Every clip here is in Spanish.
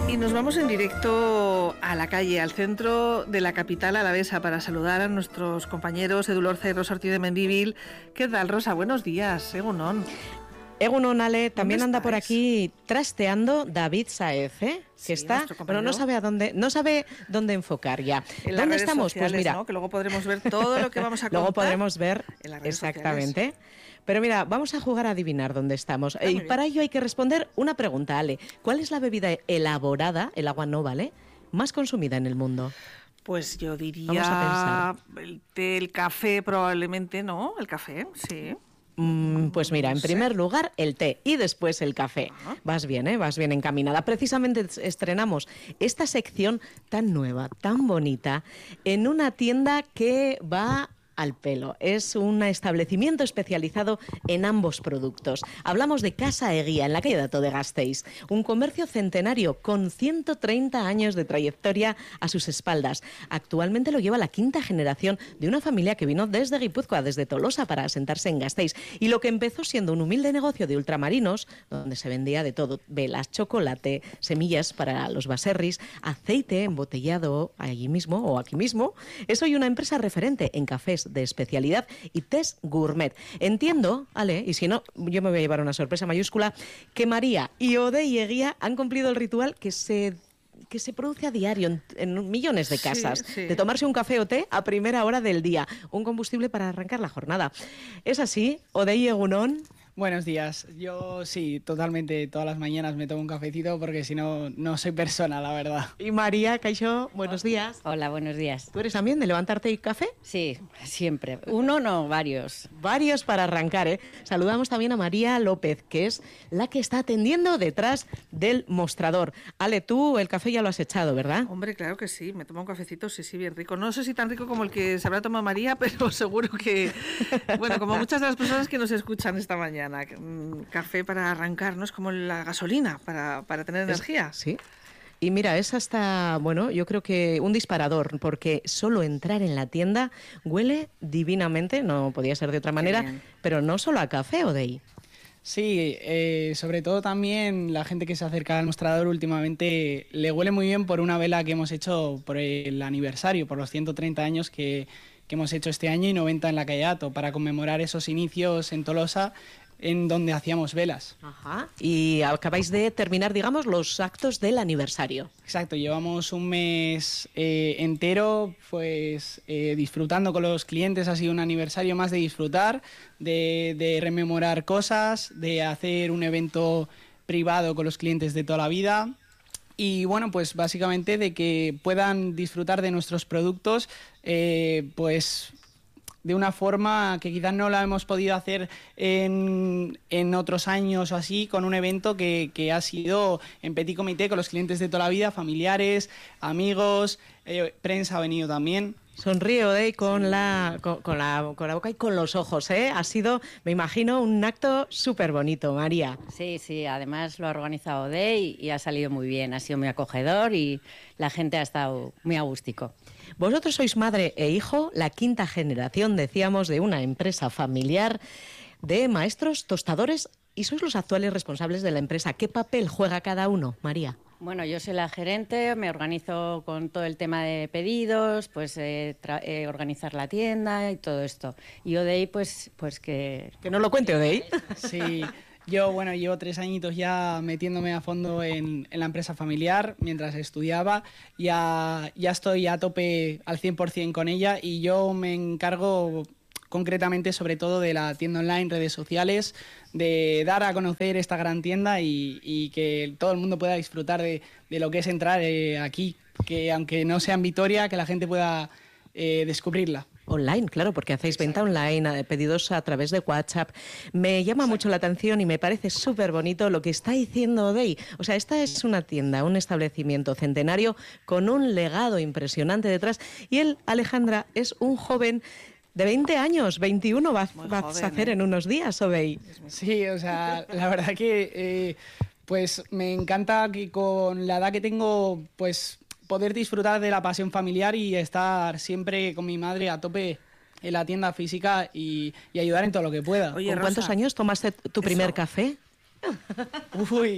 Y nos vamos en directo a la calle, al centro de la capital alavesa, para saludar a nuestros compañeros Edu Lorza y Rosa Ortiz de Mendívil. ¿Qué tal, Rosa? Buenos días, Egunon. Egunon, Ale, también anda por aquí trasteando David Sáez, que sí, está, pero no sabe dónde enfocar ya. ¿Dónde estamos? Sociales, pues mira, ¿no? Que luego podremos ver todo lo que vamos a contar. Luego podremos ver en las redes exactamente. Sociales. Pero mira, vamos a jugar a adivinar dónde estamos. Y para ello hay que responder una pregunta, Ale. ¿Cuál es la bebida elaborada, el agua no vale, más consumida en el mundo? Pues yo diría vamos a pensar. El té, el café probablemente, ¿no? El café, sí. Pues mira, en primer lugar el té y después el café. Vas bien, vas bien encaminada. Precisamente estrenamos esta sección tan nueva, tan bonita, en una tienda que va al pelo. Es un establecimiento especializado en ambos productos. Hablamos de Casa Eguía, en la calle Dato de Gasteiz, un comercio centenario con 130 años de trayectoria a sus espaldas. Actualmente lo lleva la quinta generación de una familia que vino desde Guipúzcoa, desde Tolosa, para asentarse en Gasteiz. Y lo que empezó siendo un humilde negocio de ultramarinos, donde se vendía de todo: velas, chocolate, semillas para los baserris, aceite embotellado allí mismo o aquí mismo, es hoy una empresa referente en cafés de especialidad y tés gourmet. Entiendo, Ale, y si no, yo me voy a llevar una sorpresa mayúscula, que María y Odey Eguía han cumplido el ritual que se produce a diario en millones de casas, de tomarse un café o té a primera hora del día, un combustible para arrancar la jornada. ¿Es así, Odey Egunon? Buenos días. Yo sí, totalmente, todas las mañanas me tomo un cafecito porque si no, no soy persona, la verdad. Y María, Caixó, buenos días. Hola, buenos días. ¿Tú eres también de levantarte y café? Sí, siempre. Uno no, varios. Varios para arrancar, ¿eh? Saludamos también a María López, que es la que está atendiendo detrás del mostrador. Ale, tú el café ya lo has echado, ¿verdad? Hombre, claro que sí, me tomo un cafecito, sí, bien rico. No sé si tan rico como el que se habrá tomado María, pero seguro que, bueno, como muchas de las personas que nos escuchan esta mañana, café para arrancar, ¿no? Es como la gasolina para tener energía. Sí. Y mira, es hasta, bueno, yo creo que un disparador, porque solo entrar en la tienda huele divinamente, no podía ser de otra manera, pero no solo a café, Odey. Sí, sobre todo también la gente que se acerca al mostrador últimamente le huele muy bien por una vela que hemos hecho por el aniversario, por los 130 años que hemos hecho este año y 90 en la calle Dato, para conmemorar esos inicios en Tolosa, en donde hacíamos velas. Ajá. Y acabáis de terminar, digamos, los actos del aniversario. Exacto, llevamos un mes entero pues disfrutando con los clientes. Ha sido un aniversario más de disfrutar, de rememorar cosas, de hacer un evento privado con los clientes de toda la vida. Y bueno, pues básicamente de que puedan disfrutar de nuestros productos, pues de una forma que quizás no la hemos podido hacer en otros años o así, con un evento que ha sido en petit comité con los clientes de toda la vida, familiares, amigos, prensa ha venido también. Sonríe, Odey, con la boca y con los ojos, ¿eh? Ha sido, me imagino, un acto súper bonito, María. Sí, además lo ha organizado Odey y ha salido muy bien, ha sido muy acogedor y la gente ha estado muy agústico. Vosotros sois madre e hijo, la quinta generación, decíamos, de una empresa familiar de maestros tostadores y sois los actuales responsables de la empresa. ¿Qué papel juega cada uno, María? Bueno, yo soy la gerente, me organizo con todo el tema de pedidos, pues organizar la tienda y todo esto. Y Odey, pues que... Que no lo cuente, Odey. Sí, yo, bueno, llevo 3 añitos ya metiéndome a fondo en la empresa familiar mientras estudiaba. Ya estoy a tope al 100% con ella y yo me encargo concretamente sobre todo de la tienda online, redes sociales, de dar a conocer esta gran tienda y que todo el mundo pueda disfrutar de lo que es entrar aquí, que aunque no sea en Vitoria, que la gente pueda descubrirla. Online, claro, porque hacéis venta online, pedidos a través de WhatsApp. Me llama mucho la atención y me parece súper bonito lo que está diciendo Odey. O sea, esta es una tienda, un establecimiento centenario con un legado impresionante detrás. Y él, Alejandra, es un joven de 20 años, 21 vas a hacer en unos días, Odey. Sí, o sea, la verdad que pues me encanta que con la edad que tengo, pues poder disfrutar de la pasión familiar y estar siempre con mi madre a tope en la tienda física y ayudar en todo lo que pueda. Oye, ¿con cuántos años tomaste tu primer café? Uy,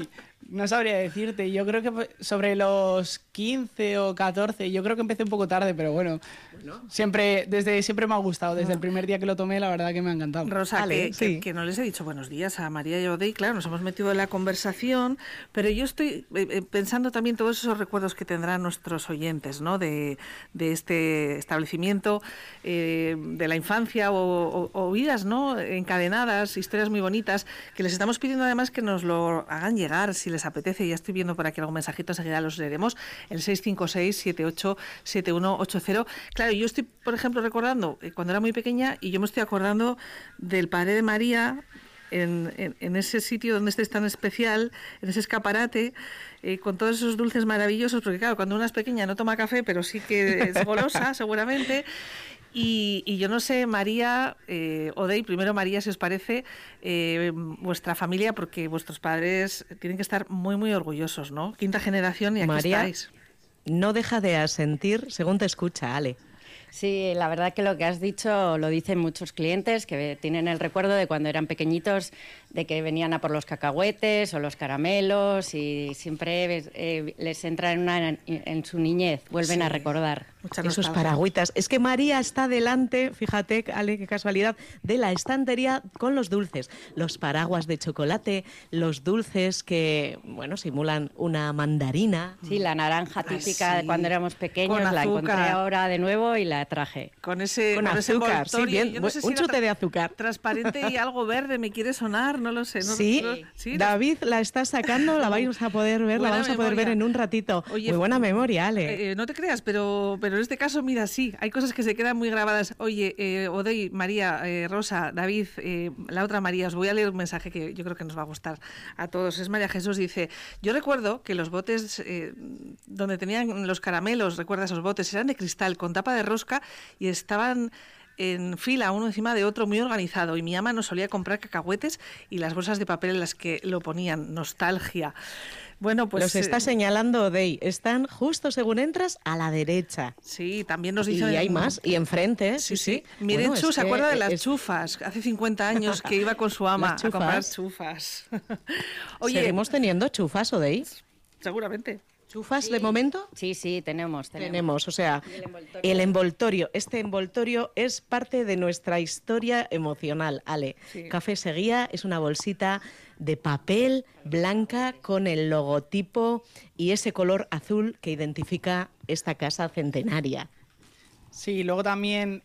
No sabría decirte, yo creo que sobre los 15 o 14, yo creo que empecé un poco tarde, pero bueno. Desde siempre me ha gustado, desde el primer día que lo tomé, la verdad que me ha encantado. Rosa, que no les he dicho buenos días a María y a Odey, claro, nos hemos metido en la conversación, pero yo estoy pensando también todos esos recuerdos que tendrán nuestros oyentes, ¿no? De este establecimiento, de la infancia o vidas, ¿no? Encadenadas, historias muy bonitas, que les estamos pidiendo además que nos lo hagan llegar, si les apetece. Ya estoy viendo por aquí algún mensajito, enseguida los leeremos, el 656-787180. Claro, yo estoy, por ejemplo, recordando cuando era muy pequeña y yo me estoy acordando del padre de María en ese sitio donde es tan especial, en ese escaparate, con todos esos dulces maravillosos, porque claro, cuando una es pequeña no toma café, pero sí que es golosa, seguramente. Y yo no sé, María, Odey, primero María, si os parece, vuestra familia, porque vuestros padres tienen que estar muy, muy orgullosos, ¿no? Quinta generación y aquí María, estáis. No deja de asentir según te escucha, Ale. Sí, la verdad que lo que has dicho lo dicen muchos clientes que tienen el recuerdo de cuando eran pequeñitos, de que venían a por los cacahuetes o los caramelos y siempre les entra en su niñez, vuelven a recordar. Esos paragüitas. Es que María está delante, fíjate, Ale, qué casualidad, de la estantería con los dulces. Los paraguas de chocolate, los dulces que, bueno, simulan una mandarina. Sí, la naranja típica de cuando éramos pequeños, la encontré ahora de nuevo y la traje. Con azúcar, sí, bien, no sé un chute de azúcar. Transparente y algo verde, me quiere sonar, no lo sé. Sí, David la está sacando, la vais a poder ver, la vamos a poder ver en un ratito. Oye, muy buena memoria, Ale. No te creas, pero en este caso, mira, sí, hay cosas que se quedan muy grabadas. Oye, Odey, María, Rosa, David, la otra María, os voy a leer un mensaje que yo creo que nos va a gustar a todos. Es María Jesús, dice, yo recuerdo que los botes donde tenían los caramelos, recuerda esos botes, eran de cristal con tapa de rosca y estaban en fila uno encima de otro, muy organizado, y mi ama nos solía comprar cacahuetes y las bolsas de papel en las que lo ponían. Nostalgia. Bueno, pues los está señalando Odey. Están justo según entras a la derecha. Sí, también nos dicen. Y hay más, y enfrente. Sí. Miren, Chu se acuerda de las chufas. Hace 50 años que iba con su ama a comprar chufas. Oye, ¿seguimos teniendo chufas, Odey? Seguramente. ¿Chufas de momento? Sí, tenemos. O sea, el envoltorio. Este envoltorio es parte de nuestra historia emocional, Ale. Sí. Café Seguía es una bolsita de papel blanca con el logotipo y ese color azul que identifica esta casa centenaria. Sí, luego también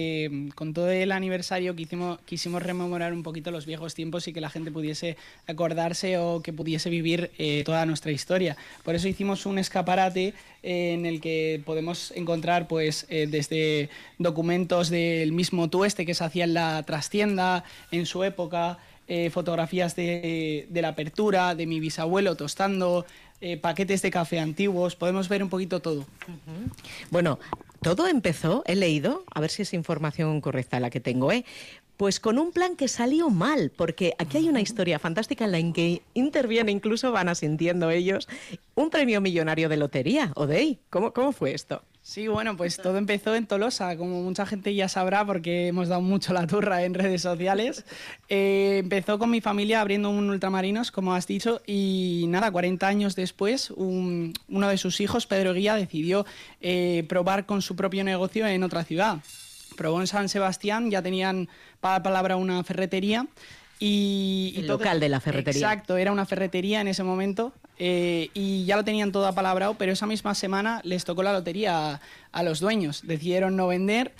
con todo el aniversario quisimos rememorar un poquito los viejos tiempos y que la gente pudiese acordarse o que pudiese vivir toda nuestra historia. Por eso hicimos un escaparate en el que podemos encontrar pues desde documentos del mismo tueste que se hacía en la trastienda en su época, fotografías de la apertura, de mi bisabuelo tostando, paquetes de café antiguos, podemos ver un poquito todo. Uh-huh. Bueno, todo empezó, he leído, a ver si es información correcta la que tengo, pues con un plan que salió mal, porque aquí hay una historia fantástica en la que interviene, incluso van asintiendo ellos, un premio millonario de lotería. Odey, ¿cómo fue esto? Sí, bueno, pues todo empezó en Tolosa, como mucha gente ya sabrá porque hemos dado mucho la turra en redes sociales. Empezó con mi familia abriendo un ultramarinos, como has dicho, y nada, 40 años después, uno de sus hijos, Pedro Guía, decidió probar con su propio negocio en otra ciudad. Probó en San Sebastián, ya tenían para palabra una ferretería. El local de la ferretería. Exacto, era una ferretería en ese momento y ya lo tenían todo apalabrado, pero esa misma semana les tocó la lotería a los dueños. Decidieron no vender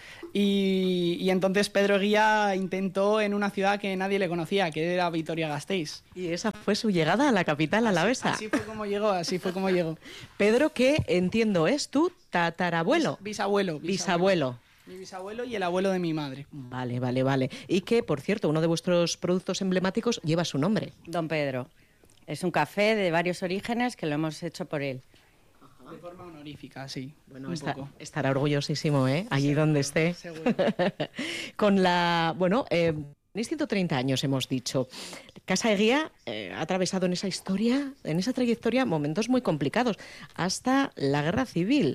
y entonces Pedro Guía intentó en una ciudad que nadie le conocía, que era Vitoria-Gasteiz. Y esa fue su llegada a la capital alavesa. Así fue como llegó. Pedro, que entiendo es tu tatarabuelo. Bisabuelo. Mi bisabuelo y el abuelo de mi madre. Vale. Y que, por cierto, uno de vuestros productos emblemáticos lleva su nombre. Don Pedro. Es un café de varios orígenes que lo hemos hecho por él. De forma honorífica, sí. Bueno, estará orgullosísimo, allí seguro, donde esté. Seguro. Con la... Tenéis 130 años, hemos dicho. Casa Eguía ha atravesado en esa historia, en esa trayectoria, momentos muy complicados, hasta la Guerra Civil.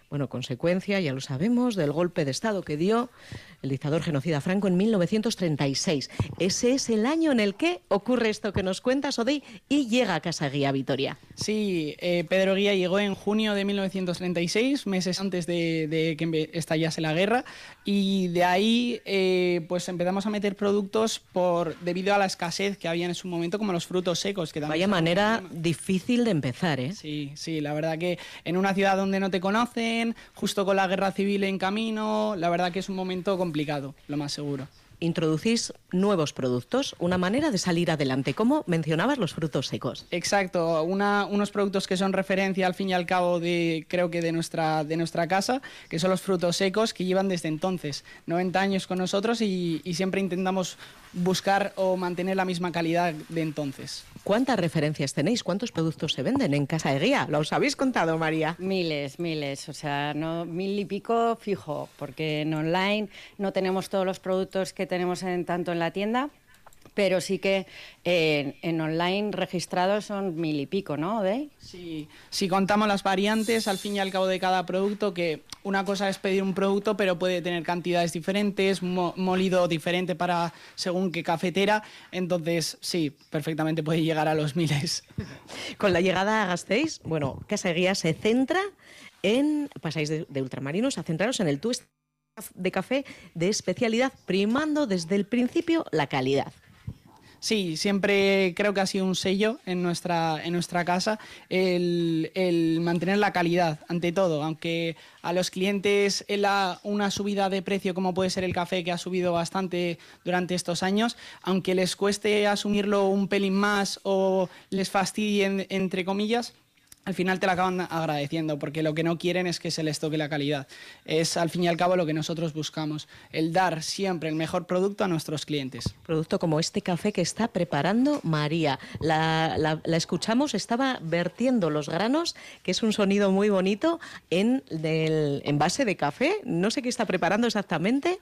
Bueno, consecuencia, ya lo sabemos, del golpe de Estado que dio el dictador genocida Franco en 1936. Ese es el año en el que ocurre esto que nos cuentas, Odey, y llega a Casa Guía Vitoria. Sí, Pedro Guía llegó en junio de 1936, meses antes de que estallase la guerra, y de ahí pues empezamos a meter productos debido a la escasez que había en su momento, como los frutos secos. Que Vaya manera difícil de empezar, ¿eh? Sí, la verdad que en una ciudad donde no te conocen, justo con la guerra civil en camino, la verdad que es un momento complicado, lo más seguro. Introducís nuevos productos, una manera de salir adelante, como mencionabas los frutos secos. Exacto, unos productos que son referencia al fin y al cabo creo que de nuestra casa, que son los frutos secos, que llevan desde entonces 90 años con nosotros y siempre intentamos buscar o mantener la misma calidad de entonces. ¿Cuántas referencias tenéis? ¿Cuántos productos se venden en Casa de Guía? ¿Lo os habéis contado, María? Miles, o sea, no, 1000 y pico fijo, porque en online no tenemos todos los productos que tenemos tanto en la tienda, pero sí que en online registrados son 1000 y pico, ¿no, Odey? Sí, si contamos las variantes, al fin y al cabo de cada producto, que una cosa es pedir un producto, pero puede tener cantidades diferentes, molido diferente para según qué cafetera, entonces sí, perfectamente puede llegar a los miles. Con la llegada a Gasteiz, bueno, Casa Guía se centra pasáis de ultramarinos a centraros en el tueste de café de especialidad, primando desde el principio la calidad. Sí, siempre creo que ha sido un sello en nuestra casa el mantener la calidad ante todo, aunque a los clientes una subida de precio como puede ser el café, que ha subido bastante durante estos años, aunque les cueste asumirlo un pelín más o les fastidien, entre comillas, al final te la acaban agradeciendo, porque lo que no quieren es que se les toque la calidad. Es al fin y al cabo lo que nosotros buscamos, el dar siempre el mejor producto a nuestros clientes. Producto como este café que está preparando María. La escuchamos, estaba vertiendo los granos, que es un sonido muy bonito, en el envase de café. No sé qué está preparando exactamente.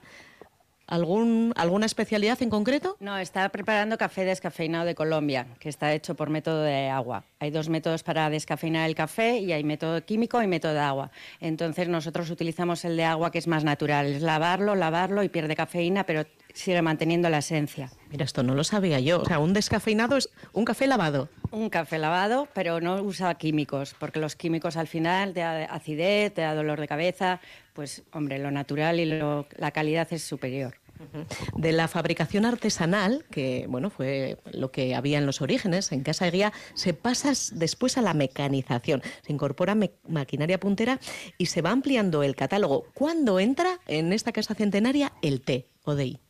¿Alguna especialidad en concreto? No, está preparando café descafeinado de Colombia, que está hecho por método de agua. Hay 2 métodos para descafeinar el café y hay método químico y método de agua. Entonces nosotros utilizamos el de agua, que es más natural. Es lavarlo y pierde cafeína, pero sigue manteniendo la esencia. Mira, esto no lo sabía yo. O sea, un descafeinado es un café lavado. Un café lavado, pero no usa químicos, porque los químicos al final te da acidez, te da dolor de cabeza. Pues, hombre, lo natural y la calidad es superior. De la fabricación artesanal, que bueno, fue lo que había en los orígenes, en Casa de Guía, se pasa después a la mecanización. Se incorpora maquinaria puntera y se va ampliando el catálogo. ¿Cuándo entra en esta casa centenaria el té, Odey?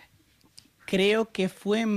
Creo que fue en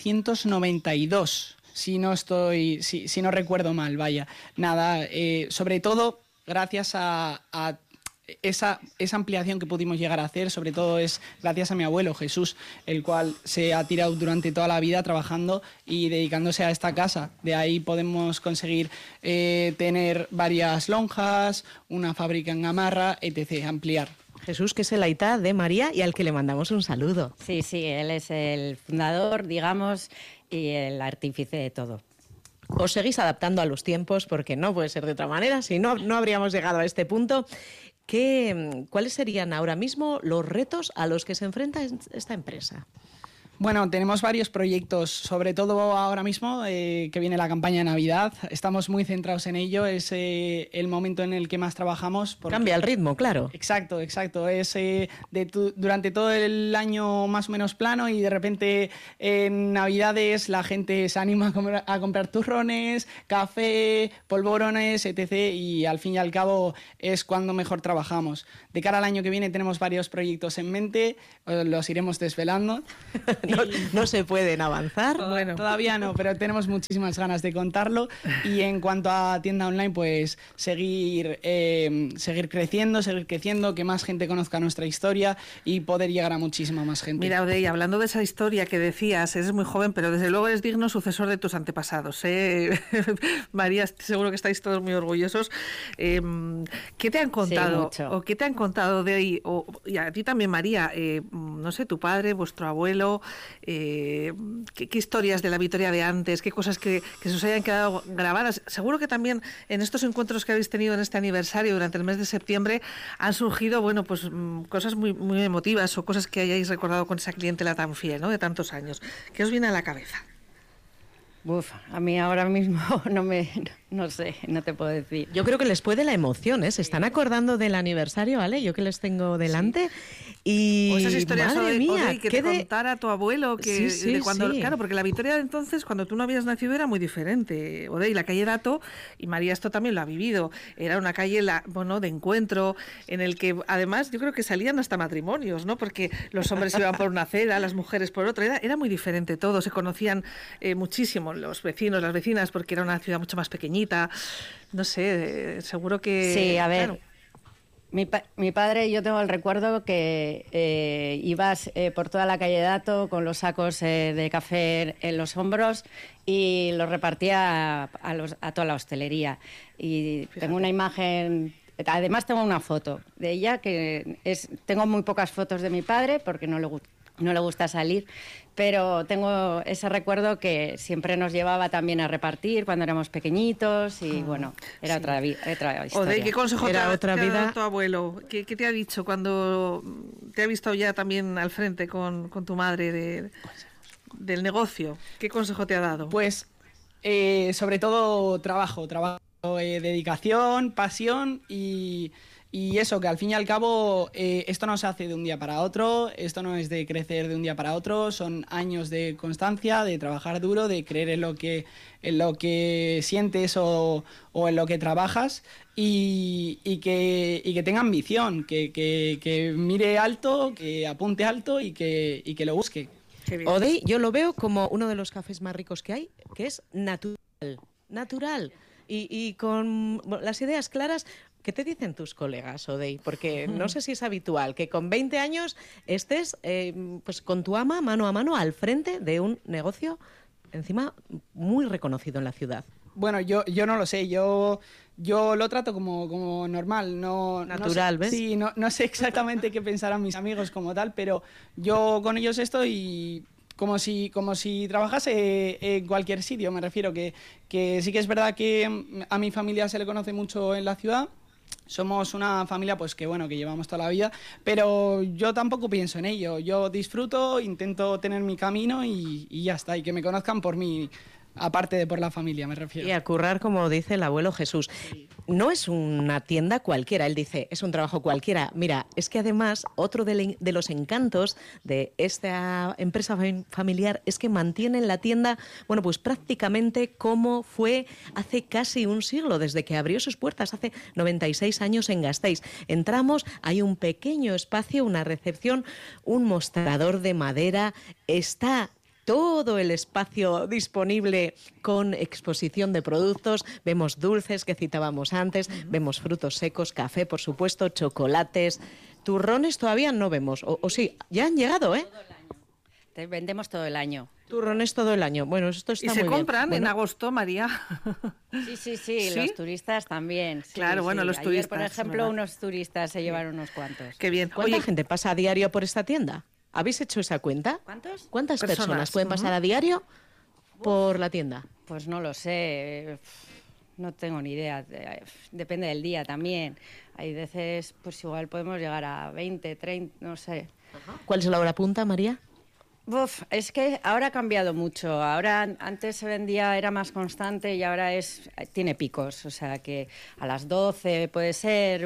1992, si no recuerdo mal, vaya. Nada, sobre todo gracias a esa ampliación que pudimos llegar a hacer, sobre todo es gracias a mi abuelo Jesús, el cual se ha tirado durante toda la vida trabajando y dedicándose a esta casa. De ahí podemos conseguir tener varias lonjas, una fábrica en Gamarra, etc., ampliar. Jesús, que es el aitá de María y al que le mandamos un saludo. Sí, él es el fundador, digamos, y el artífice de todo. Os seguís adaptando a los tiempos, porque no puede ser de otra manera, si no, no habríamos llegado a este punto. ¿Cuáles serían ahora mismo los retos a los que se enfrenta esta empresa? Bueno, tenemos varios proyectos, sobre todo ahora mismo que viene la campaña de Navidad. Estamos muy centrados en ello, es el momento en el que más trabajamos. Cambia el ritmo, claro. Exacto. Es durante todo el año más o menos plano y de repente en Navidades la gente se anima a comprar turrones, café, polvorones, etc. Y al fin y al cabo es cuando mejor trabajamos. De cara al año que viene tenemos varios proyectos en mente, los iremos desvelando. No se pueden avanzar. Bueno, todavía no, pero tenemos muchísimas ganas de contarlo. Y en cuanto a tienda online, pues seguir creciendo, que más gente conozca nuestra historia y poder llegar a muchísima más gente. Mira, Odey, hablando de esa historia que decías, eres muy joven, pero desde luego eres digno sucesor de tus antepasados, ¿eh? María, seguro que estáis todos muy orgullosos. ¿Qué te han contado? Sí, mucho. ¿O qué te han contado de ahí? Y a ti también, María, no sé, tu padre, vuestro abuelo. qué historias de la Vitoria de antes, qué cosas que se os hayan quedado grabadas. Seguro que también en estos encuentros que habéis tenido en este aniversario durante el mes de septiembre han surgido, bueno, pues cosas muy, muy emotivas o cosas que hayáis recordado con esa clientela tan fiel, ¿no?, de tantos años. ¿Qué os viene a la cabeza? Uf, a mí ahora mismo no sé, no te puedo decir. Yo creo que les puede la emoción, ¿eh? Se están acordando del aniversario, ¿vale? Yo que les tengo delante. Y o esas historias, madre mía, que te contara tu abuelo, que de cuando, sí. Claro, porque la Vitoria de entonces, cuando tú no habías nacido, era muy diferente. Odey, la calle Dato, y María esto también lo ha vivido, era una calle, bueno, de encuentro, en el que además yo creo que salían hasta matrimonios, ¿no? Porque los hombres iban por una acera, las mujeres por otra, era muy diferente todo, se conocían muchísimo los vecinos, las vecinas, porque era una ciudad mucho más pequeñita, no sé, seguro que... Sí, a ver... Claro. Mi padre, yo tengo el recuerdo que ibas por toda la calle Dato con los sacos de café en los hombros y los repartía a toda la hostelería. Y Fíjate. Tengo una imagen... Además tengo una foto de ella, tengo muy pocas fotos de mi padre porque no le gusta salir, pero tengo ese recuerdo que siempre nos llevaba también a repartir cuando éramos pequeñitos y bueno, era otra historia. Odey, ¿qué consejo te ha vida? Tu abuelo? ¿Qué te ha dicho cuando te ha visto ya también al frente con tu madre del negocio? ¿Qué consejo te ha dado? Pues sobre todo trabajo, dedicación, pasión y eso, que al fin y al cabo esto no se hace de un día para otro, esto no es de crecer de un día para otro, son años de constancia, de trabajar duro, de creer en lo que sientes o en lo que trabajas y que tenga ambición, que mire alto, que apunte alto y que lo busque. Odey, yo lo veo como uno de los cafés más ricos que hay, que es natural. Y con las ideas claras. ¿Qué te dicen tus colegas, Odey? Porque no sé si es habitual que con 20 años estés pues con tu ama, mano a mano, al frente de un negocio, encima, muy reconocido en la ciudad. Bueno, yo no lo sé, yo lo trato como normal. Natural, no sé, ¿ves? Sí, no sé exactamente qué pensarán mis amigos como tal, pero yo con ellos estoy... Como si trabajase en cualquier sitio, me refiero que sí que es verdad que a mi familia se le conoce mucho en la ciudad. Somos una familia pues que llevamos toda la vida, pero yo tampoco pienso en ello. Yo disfruto, intento tener mi camino y ya está, y que me conozcan por mí, aparte de por la familia, me refiero. Y a currar, como dice el abuelo Jesús. No es una tienda cualquiera, él dice, es un trabajo cualquiera. Mira, es que además otro de los encantos de esta empresa familiar es que mantienen la tienda, bueno, pues prácticamente como fue hace casi un siglo, desde que abrió sus puertas, hace 96 años en Gasteiz. Entramos, hay un pequeño espacio, una recepción, un mostrador de madera, está todo el espacio disponible con exposición de productos. Vemos dulces que citábamos antes, vemos frutos secos, café, por supuesto, chocolates. Turrones todavía no vemos, o sí, ya han llegado, ¿eh? Todo el año. Te vendemos todo el año. Turrones todo el año. Bueno, esto está muy bien. ¿Y se compran en agosto, María? Sí, los turistas también. Sí, claro, bueno, los turistas. Ayer, por ejemplo, ¿verdad? unos turistas se llevaron unos cuantos. Qué bien. ¿Cuánta gente pasa a diario por esta tienda? ¿Habéis hecho esa cuenta? ¿Cuántas personas pueden pasar a diario por la tienda? Pues no lo sé, no tengo ni idea. Depende del día también. Hay veces, pues igual podemos llegar a 20, 30, no sé. ¿Cuál es la hora punta, María? Es que ahora ha cambiado mucho. Ahora antes se vendía, era más constante y ahora tiene picos. O sea que a las 12 puede ser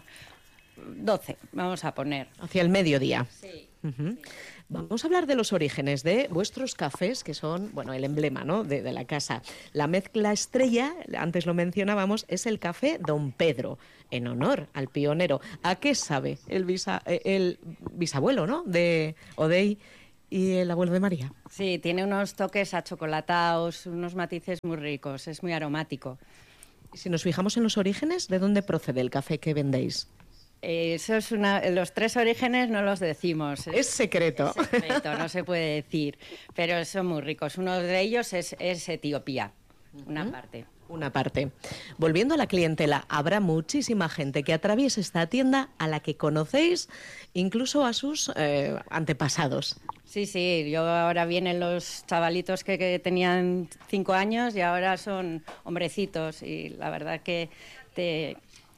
12, vamos a poner. Hacia el mediodía. Sí. Sí. Vamos a hablar de los orígenes de vuestros cafés, que son, bueno, el emblema, ¿no?, de la casa. La mezcla estrella, antes lo mencionábamos, es el café Don Pedro, en honor al pionero. ¿A qué sabe el bisabuelo, ¿no?, de Odey y el abuelo de María? Sí, tiene unos toques achocolatados, unos matices muy ricos, es muy aromático. Si nos fijamos en los orígenes, ¿de dónde procede el café que vendéis? Eso es los 3 orígenes no los decimos. Es secreto. Es secreto, no se puede decir, pero son muy ricos. Uno de ellos es Etiopía, una parte. Volviendo a la clientela, habrá muchísima gente que atraviese esta tienda a la que conocéis, incluso a sus antepasados. Sí, yo ahora vienen los chavalitos que tenían 5 años y ahora son hombrecitos y la verdad que te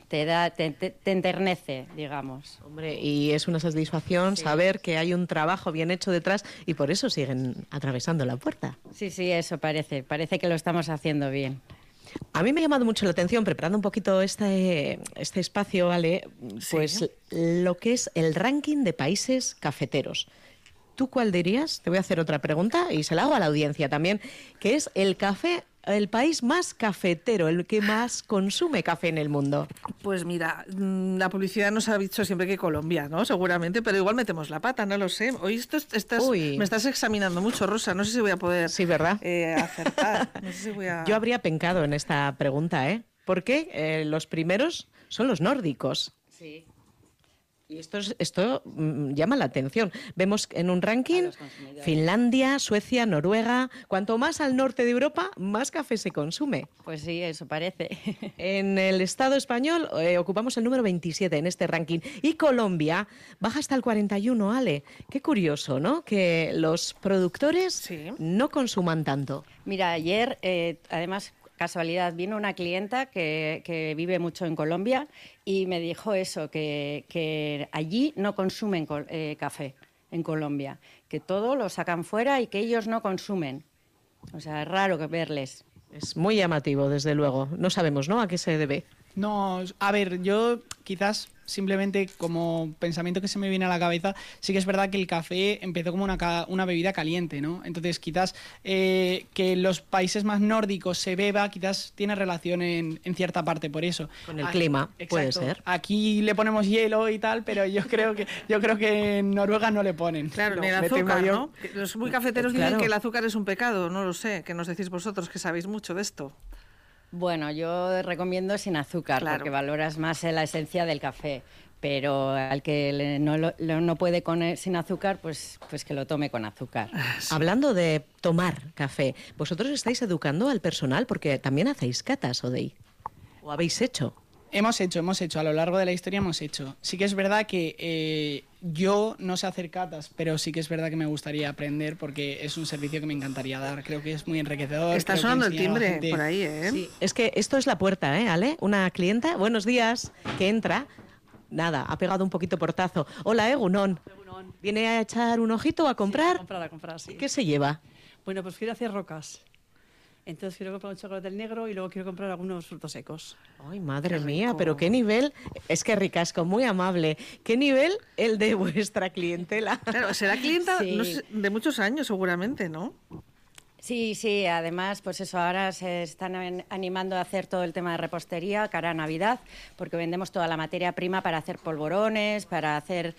enternece, digamos. Hombre, y es una satisfacción saber que hay un trabajo bien hecho detrás y por eso siguen atravesando la puerta. Sí, eso parece que lo estamos haciendo bien. A mí me ha llamado mucho la atención, preparando un poquito este espacio, Ale, pues lo que es el ranking de países cafeteros. ¿Tú cuál dirías? Te voy a hacer otra pregunta y se la hago a la audiencia también, que es el país más cafetero, el que más consume café en el mundo. Pues mira, la publicidad nos ha dicho siempre que Colombia, ¿no? Seguramente, pero igual metemos la pata, no lo sé. Hoy me estás examinando mucho, Rosa, no sé si voy a poder ¿verdad? Acertar. No sé si voy a... Yo habría pencado en esta pregunta, porque los primeros son los nórdicos. Sí. Y esto llama la atención. Vemos en un ranking Finlandia, Suecia, Noruega. Cuanto más al norte de Europa, más café se consume. Pues sí, eso parece. En el Estado español ocupamos el número 27 en este ranking. Y Colombia baja hasta el 41, Ale. Qué curioso, ¿no? Que los productores no consuman tanto. Mira, ayer, además... Casualidad, vino una clienta que vive mucho en Colombia y me dijo eso, que allí no consumen café en Colombia, que todo lo sacan fuera y que ellos no consumen. O sea, es raro verles. Es muy llamativo, desde luego. No sabemos, ¿no?, a qué se debe. No, a ver, yo quizás simplemente como pensamiento que se me viene a la cabeza, sí que es verdad que el café empezó como una bebida caliente, ¿no? Entonces quizás que en los países más nórdicos se beba, quizás tiene relación en cierta parte por eso. Con el clima, exacto. Puede ser. Aquí le ponemos hielo y tal, pero yo creo que en Noruega no le ponen. Claro, ni el azúcar, ¿no? Los muy cafeteros dicen que el azúcar es un pecado, no lo sé, ¿qué nos decís vosotros que sabéis mucho de esto? Bueno, yo recomiendo sin azúcar, porque valoras más la esencia del café. Pero al que no puede sin azúcar, pues que lo tome con azúcar. Sí. Hablando de tomar café, ¿vosotros estáis educando al personal? Porque también hacéis catas, Odey. ¿O habéis hecho? Hemos hecho, a lo largo de la historia hemos hecho. Sí que es verdad que yo no sé hacer catas, pero sí que es verdad que me gustaría aprender porque es un servicio que me encantaría dar. Creo que es muy enriquecedor. Está sonando el timbre por ahí, ¿eh? Sí. Es que esto es la puerta, Ale? Una clienta, buenos días, que entra. Nada, ha pegado un poquito portazo. Hola, Egunon. ¿Viene a echar un ojito a comprar? Sí, a comprar, sí. ¿Qué se lleva? Bueno, pues quiero hacer rocas. Entonces quiero comprar un chocolate negro y luego quiero comprar algunos frutos secos. Ay, madre mía, pero qué nivel. Es que ricasco, muy amable. ¿Qué nivel el de vuestra clientela? Claro, será clienta no sé, de muchos años seguramente, ¿no? Sí, además, pues eso, ahora se están animando a hacer todo el tema de repostería cara a Navidad, porque vendemos toda la materia prima para hacer polvorones, para hacer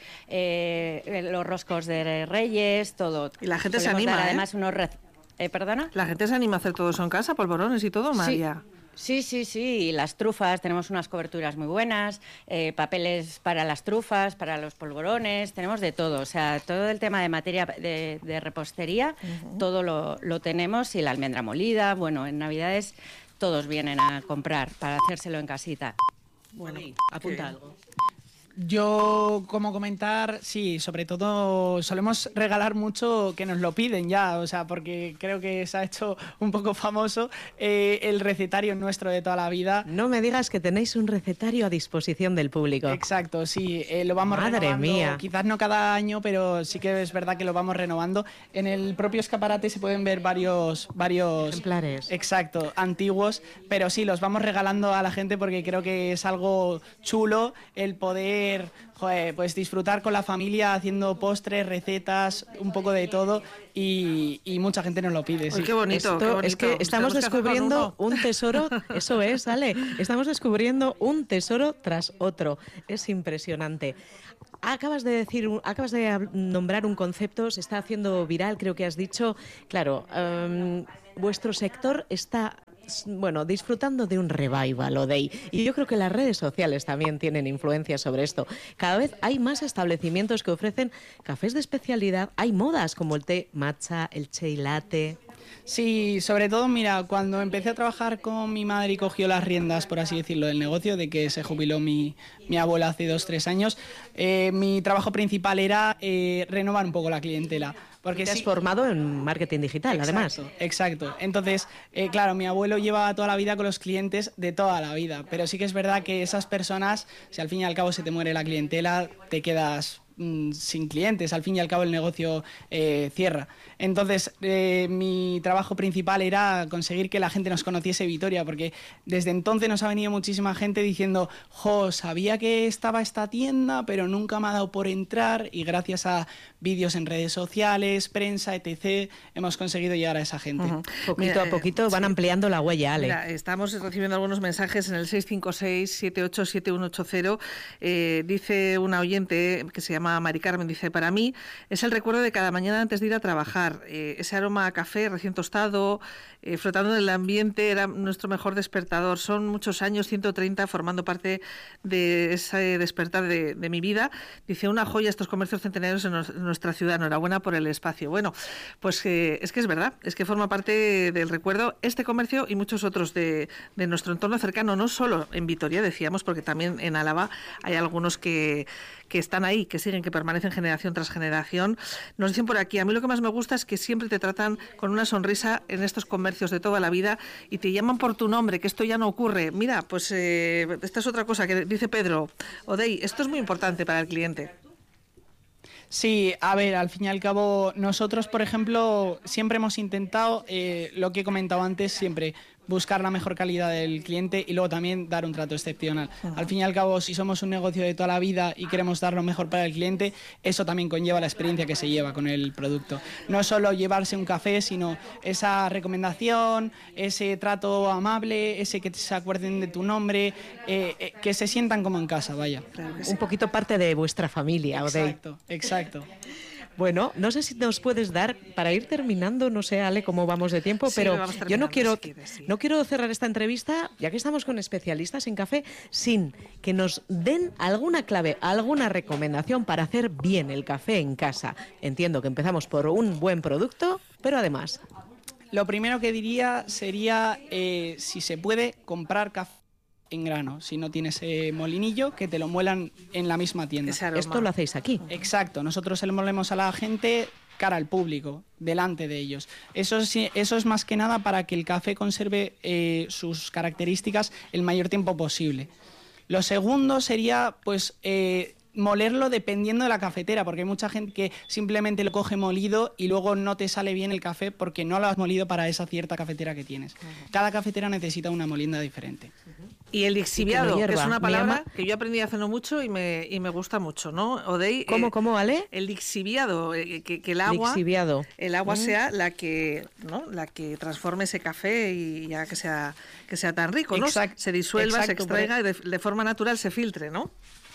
los roscos de Reyes, todo. Y la gente se anima, además, ¿Perdona? ¿La gente se anima a hacer todo eso en casa, polvorones y todo, María? Sí, y las trufas, tenemos unas coberturas muy buenas, papeles para las trufas, para los polvorones, tenemos de todo, o sea, todo el tema de materia de repostería, todo lo tenemos, y la almendra molida, bueno, en Navidades todos vienen a comprar para hacérselo en casita. Bueno, apunta algo. Yo, como comentar, sí, sobre todo solemos regalar mucho que nos lo piden ya, o sea, porque creo que se ha hecho un poco famoso el recetario nuestro de toda la vida. No me digas que tenéis un recetario a disposición del público. Exacto, sí, lo vamos renovando. Madre mía. Quizás no cada año, pero sí que es verdad que lo vamos renovando. En el propio escaparate se pueden ver varios ejemplares. Exacto, antiguos, pero sí, los vamos regalando a la gente porque creo que es algo chulo el poder pues disfrutar con la familia haciendo postres, recetas, un poco de todo, y mucha gente nos lo pide. Sí. Qué bonito, qué bonito. Es que estamos descubriendo un tesoro, eso es, Ale, estamos descubriendo un tesoro tras otro. Es impresionante. Acabas de nombrar un concepto, se está haciendo viral, creo que has dicho, claro, vuestro sector está disfrutando de un revival, Odey. Y yo creo que las redes sociales también tienen influencia sobre esto. Cada vez hay más establecimientos que ofrecen cafés de especialidad. Hay modas como el té matcha, el chai latte. Sí, sobre todo, mira, cuando empecé a trabajar con mi madre y cogió las riendas, por así decirlo, del negocio, de que se jubiló mi abuela hace 2-3 años, mi trabajo principal era renovar un poco la clientela. Porque Te has sí, formado en marketing digital, además. Exacto. Entonces, claro, mi abuelo lleva toda la vida con los clientes de toda la vida, pero sí que es verdad que esas personas, si al fin y al cabo se te muere la clientela, te quedas sin clientes, al fin y al cabo el negocio cierra. Entonces, mi trabajo principal era conseguir que la gente nos conociese Vitoria, porque desde entonces nos ha venido muchísima gente diciendo, jo, sabía que estaba esta tienda, pero nunca me ha dado por entrar, y gracias a vídeos en redes sociales, prensa, etc., hemos conseguido llegar a esa gente. Poquito a poquito van ampliando la huella, Ale. Mira, estamos recibiendo algunos mensajes en el 656-787180. Dice una oyente que se llama Mari Carmen, dice, para mí es el recuerdo de cada mañana antes de ir a trabajar. Ese aroma a café recién tostado, flotando en el ambiente, era nuestro mejor despertador. Son muchos años, 130, formando parte de ese despertar de mi vida. Dice, una joya estos comercios centenarios en nuestra ciudad. Enhorabuena por el espacio. Bueno, pues es que es verdad, es que forma parte del recuerdo este comercio y muchos otros de nuestro entorno cercano, no solo en Vitoria, decíamos, porque también en Álava hay algunos que están ahí, que siguen, que permanecen generación tras generación. Nos dicen por aquí, a mí lo que más me gusta es que siempre te tratan con una sonrisa en estos comercios de toda la vida y te llaman por tu nombre, que esto ya no ocurre. Mira, pues esta es otra cosa que dice Pedro. Odey, esto es muy importante para el cliente. Sí, a ver, al fin y al cabo, nosotros, por ejemplo, siempre hemos intentado, lo que he comentado antes, siempre buscar la mejor calidad del cliente y luego también dar un trato excepcional. Al fin y al cabo, si somos un negocio de toda la vida y queremos dar lo mejor para el cliente, eso también conlleva la experiencia que se lleva con el producto. No solo llevarse un café, sino esa recomendación, ese trato amable, ese que se acuerden de tu nombre, que se sientan como en casa, vaya. Claro que sí. Un poquito parte de vuestra familia, Odey. Exacto, exacto. Bueno, no sé si nos puedes dar, para ir terminando, no sé, Ale, cómo vamos de tiempo, Sí, pero vamos yo no terminando, quiero, si quieres, sí. no quiero cerrar esta entrevista, ya que estamos con especialistas en café, sin que nos den alguna clave, alguna recomendación para hacer bien el café en casa. Entiendo que empezamos por un buen producto, pero además... Lo primero que diría sería, si se puede, comprar café en grano. Si no tienes molinillo, que te lo muelan en la misma tienda. Ese aroma. Esto lo hacéis aquí. Exacto, nosotros se lo molemos a la gente cara al público, delante de ellos. Eso es más que nada para que el café conserve sus características el mayor tiempo posible. Lo segundo sería, pues, molerlo dependiendo de la cafetera, porque hay mucha gente que simplemente lo coge molido y luego no te sale bien el café porque no lo has molido para esa cierta cafetera que tienes. Cada cafetera necesita una molienda diferente. Y el lixiviado, como que es hierba. una Mi palabra ama- que yo aprendí hace no mucho y me gusta mucho, ¿no? Odey, ¿Cómo, Ale? el lixiviado, que el agua, Lixiviado. el agua sea la que, ¿no? La que transforme ese café y ya que sea tan rico, ¿no? Se disuelva, se exacto, extraiga y de forma natural se filtre, ¿no?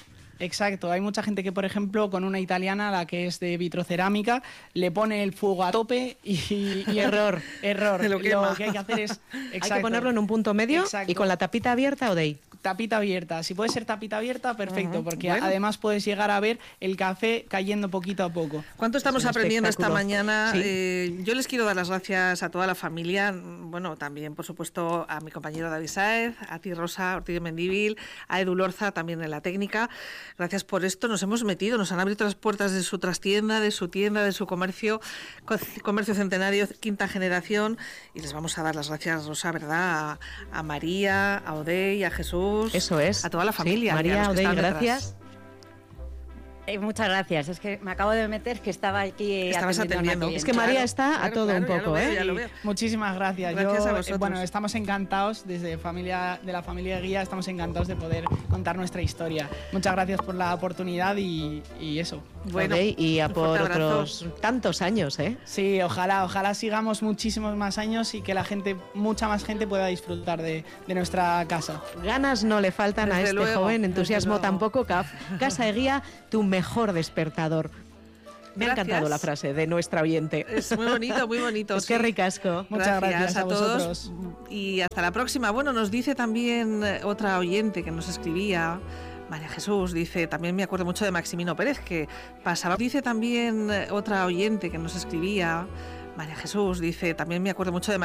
Exacto, hay mucha gente que, por ejemplo, con una italiana, la que es de vitrocerámica, le pone el fuego a tope y error. Se lo quema. Lo que hay que hacer es... Hay que ponerlo en un punto medio Exacto. y con la tapita abierta, Odey. Tapita abierta. Si puede ser tapita abierta, perfecto, porque Bueno. además puedes llegar a ver el café cayendo poquito a poco. ¿Cuánto estamos un aprendiendo esta espectáculo. mañana? Sí. Yo les quiero dar las gracias a toda la familia, bueno, también, por supuesto, a mi compañero David Sáez, a ti, Rosa Ortiz de Mendívil, a Edu Lorza, también en la técnica. Gracias por esto. Nos hemos metido, nos han abierto las puertas de su trastienda, de su tienda, de su comercio, comercio centenario, quinta generación, y les vamos a dar las gracias, Rosa, ¿verdad? A María, a Odey, a Jesús. Eso es. A toda la Sí, familia. y a María, los que Odey, están detrás. gracias. Muchas gracias. Es que me acabo de meter que estaba aquí Estabas a una atendiendo. clienta. Es que María Claro, está a claro, todo claro, un ya lo poco, veo, ¿eh? ya lo veo. Muchísimas gracias. Gracias a vosotros. Bueno, estamos encantados, desde de la familia Guía, estamos encantados de poder contar nuestra historia. Muchas gracias por la oportunidad y eso. Bueno, Odey, y a un por fuerte abrazo. otros tantos años, ¿eh? Sí, ojalá sigamos muchísimos más años y que la gente, mucha más gente pueda disfrutar de nuestra casa. Ganas no le faltan a Desde este luego, joven, desde entusiasmo luego. tampoco. Casa de Guía, tu mejor despertador. Me ha Gracias. encantado la frase de nuestra oyente. Es muy bonito, muy bonito. Es que sí. ricasco. Muchas gracias a todos vosotros. y hasta la próxima. Bueno, nos dice también otra oyente que nos escribía, María Jesús, dice, también me acuerdo mucho de Maximino Pérez, que pasaba. Dice también otra oyente que nos escribía, María Jesús, dice, también me acuerdo mucho de